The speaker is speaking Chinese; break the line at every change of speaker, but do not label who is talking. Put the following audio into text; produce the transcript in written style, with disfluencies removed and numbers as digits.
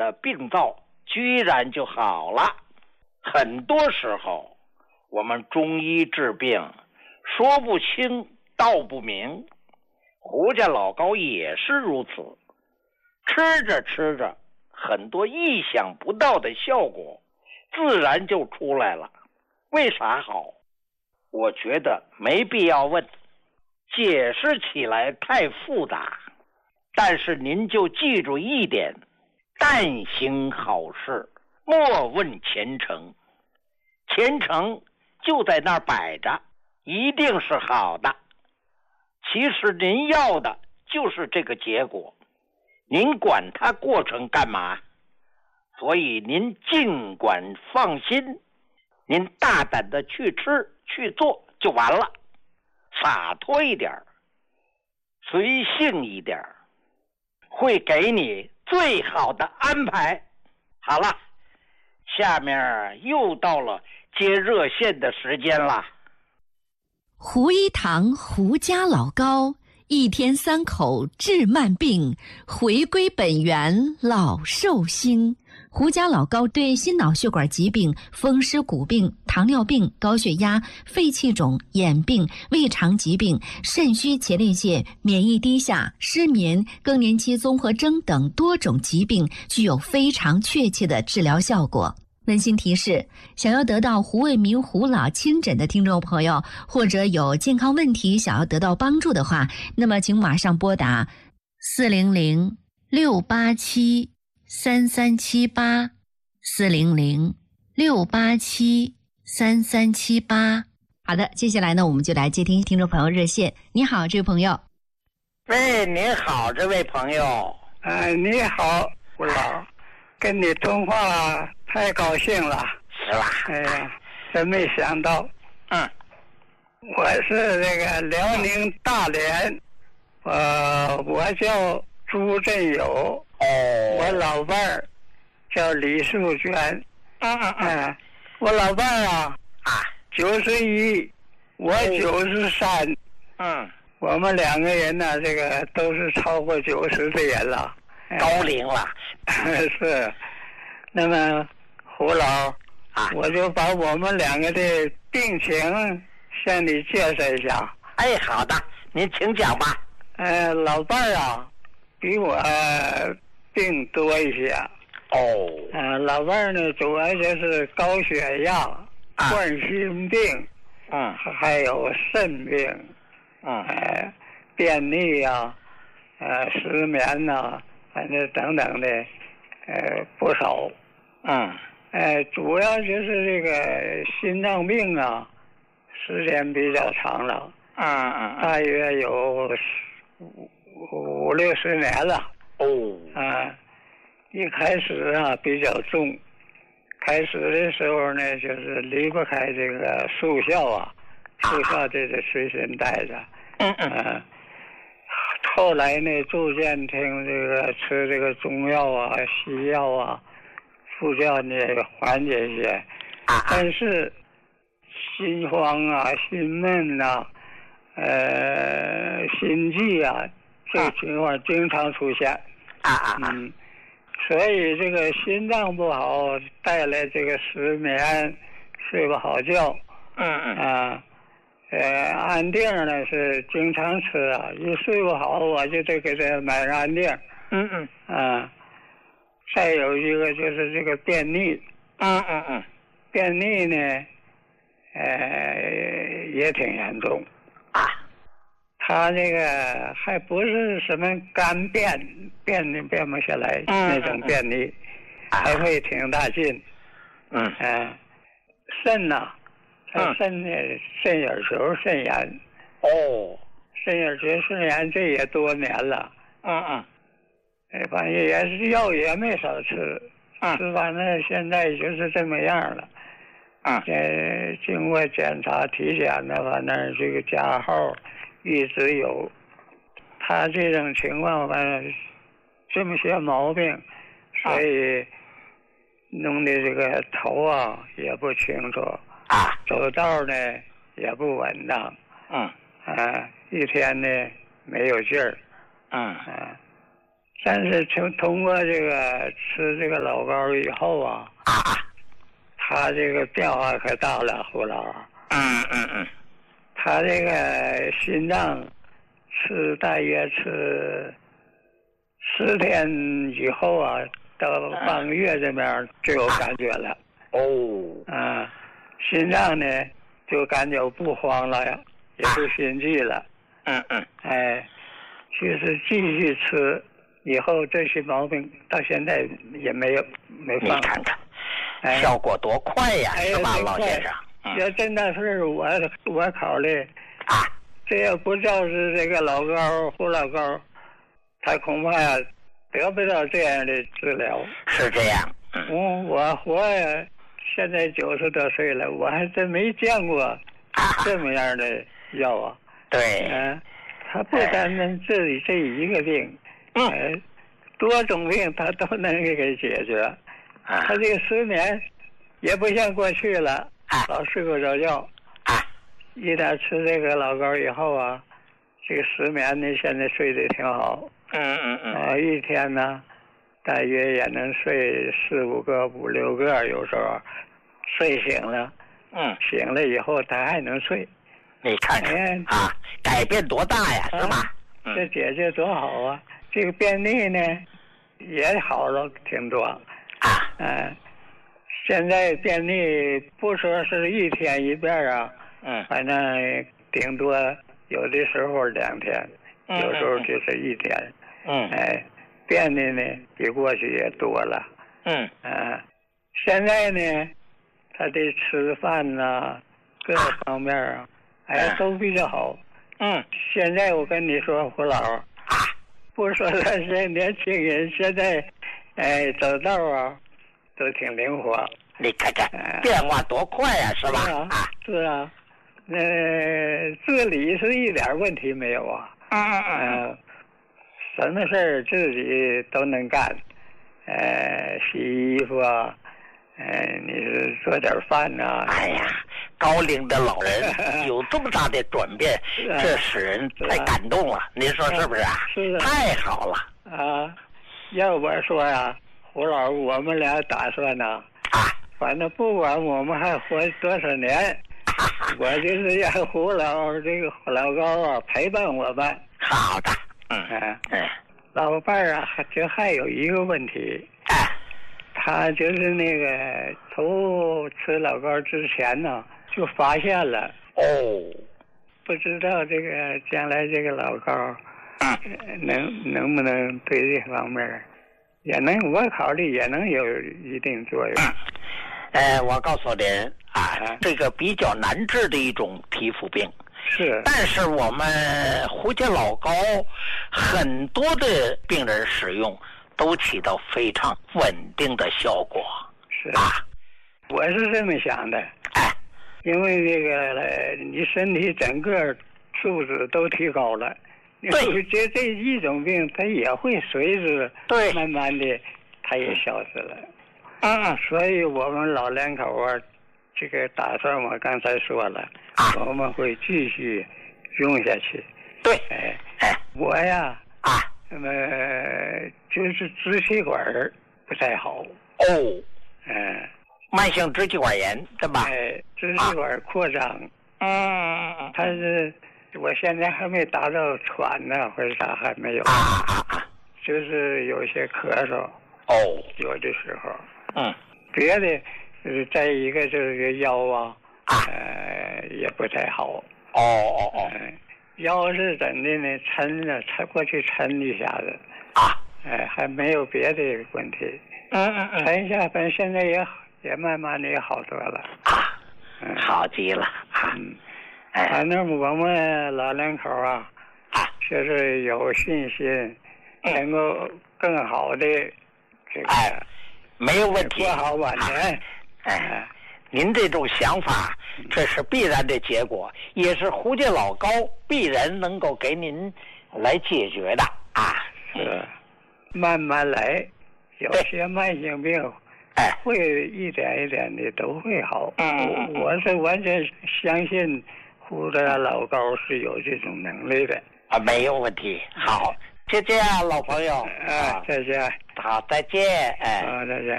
的病灶居然就好了。很多时候我们中医治病说不清道不明，胡家老高也是如此，吃着吃着很多意想不到的效果自然就出来了。为啥好？我觉得没必要问，解释起来太复杂。但是您就记住一点，但行好事，莫问前程。前程就在那儿摆着，一定是好的。其实您要的就是这个结果，您管它过程干嘛？所以您尽管放心，您大胆的去吃去做就完了，洒脱一点，随性一点，会给你最好的安排。好了，下面又到了接热线的时间了。
胡一堂胡家老高，一天3口治慢病，回归本源老寿星。胡家老高对心脑血管疾病、风湿骨病、糖尿病、高血压、肺气肿、眼病、胃肠疾病、肾虚前列腺、免疫低下、失眠、更年期综合征等多种疾病具有非常确切的治疗效果。温馨提示，想要得到胡卫民胡老亲诊的听众朋友，或者有健康问题想要得到帮助的话，那么请马上拨打400-687-3378，400-687-3378。好的，接下来呢，我们就来接听众朋友热线。你好，这位朋友。
喂，您好，这位朋友。
你好，胡老，跟你通话太高兴了。
是吧？
哎呀，真没想到。我是这个辽宁大连，我叫朱振友。我老伴儿叫李淑娟。我老伴儿91，我93。我们2个人呢，这个都是超过90的人了，
高龄了。
是。那么胡老，我就把我们2个的病情向你介绍一下。
好的，您请讲吧。
老伴儿比我病多一些。老伴儿呢，主要就是高血压、冠心病，还有肾病，便秘失眠反正等等的，不少。主要就是这个心脏病时间比较长了。大约有50-60年了。一开始比较重，开始的时候呢，就是离不开这个速效速效这个随身带着。后来呢，逐渐听这个吃这个中药西药副教呢缓解一些。但是心慌心闷心悸这个情况经常出现。所以这个心脏不好带来这个失眠，睡不好觉。安定呢是经常吃一睡不好我就得给他买安定。再有一个就是这个便秘。便秘呢也挺严重。他这个还不是什么干便不下来那种便秘，还会挺大劲。肾肾眼球肾炎。肾眼球肾炎这也多年了。反正也是药也没少吃。吃完了现在就是这么样了。经过检查体检反正这个加号一直有。他这种情况这么些毛病，所以弄的这个头也不清楚。走道呢也不稳当。一天呢没有劲儿。 但是通过这个吃这个老膏以后啊，他这个变化可大了，胡老。他这个心脏大约吃10天以后啊，到半个月这边就有感觉了。心脏呢就感觉不慌了呀，也不心悸了。就是继续吃，以后这些毛病到现在也没放。
你看看，效果多快呀，是吧，老先生？
要真的是我考虑这要不就是这个老高胡老高，他恐怕呀得不到这样的治疗。
是这样。
我活呀，现在90多岁了，我还真没见过这么样的药啊。
对。
他不单单治理这一个病，多种病他都能给解决。他这个失眠也不像过去了，老睡不着觉。一旦吃这个老膏以后啊，这个失眠呢现在睡得挺好。一天呢大约也能睡4、5个、5、6个，有时候睡醒了，醒了以后他还能睡。
你看看改变多大呀，是吧？
这解决多好啊！这个便秘呢也好了挺多。现在便秘不说是1天1遍啊，反正顶多有的时候2天，有时候就是1天。便秘呢比过去也多了。现在呢他的吃饭呐各方面啊都比较好。现在我跟你说，胡老，不说他是年轻人，现在走道啊都挺灵活。
你看看变化多快呀，是吧？
是啊，自理是一点问题没有啊。什么事儿自己都能干，洗衣服啊，你是做点饭呐。
哎呀，高龄的老人有这么大的转变，这使人太感动了。您说是不是啊？
是的。
太好了。
要我说呀，胡老，我们俩打算呢，反正不管我们还活多少年，我就是让胡老这个老高啊陪伴我们。
好的。
老伴儿啊，这还有一个问题。他就是那个头吃老膏之前呢，就发现了。不知道这个将来这个老膏，能不能对这方面也能，我考虑也能有一定作用。
我告诉您这个比较难治的一种皮肤病。
是，
但是我们胡家老膏很多的病人使用都起到非常稳定的效果。
是我是这么想的。因为这个你身体整个素质都提高了，
对，
这一种病它也会随之慢慢的它也消失了。所以我们老两口啊，这个打算我刚才说了，我们会继续用下去。
对。
我呀就是支气管不太好。
慢性支气管炎，对吧？
支气管扩张。它是我现在还没达到喘呢，或者啥还没有。就是有些咳嗽。有的时候。别的再一个就是腰也不太好。腰是怎的呢？抻了，过去抻一下子。还没有别的问题。抻一下，反正现在也慢慢的也好多了。
好极了。
反正我们老两口就是有信心，能够更好的这个
没有问题，
过好晚年。
您这种想法，这是必然的结果，也是胡家老膏必然能够给您来解决的。
是，慢慢来，有些慢性病会一点一点的都会好。我是完全相信胡家老膏是有这种能力的。
没有问题。好， 再见啊，老朋友。
再见。
好，再见。哎，
再见。